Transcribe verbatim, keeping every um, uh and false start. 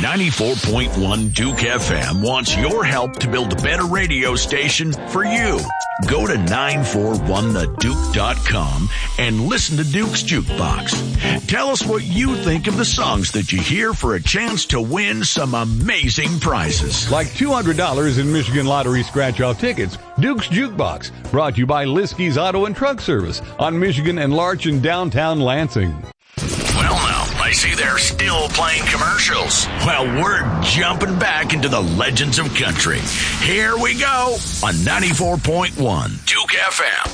ninety-four point one Duke F M wants your help to build a better radio station for you. Go to nine four one the duke dot com and listen to Duke's Jukebox. Tell us what you think of the songs that you hear for a chance to win some amazing prizes. Like two hundred dollars in Michigan Lottery scratch-off tickets. Duke's Jukebox, brought to you by Liskey's Auto and Truck Service on Michigan and Larch in downtown Lansing. Well, now, I see they're still playing commercials. Well, we're jumping back into the legends of country. Here we go on ninety-four point one Duke F M.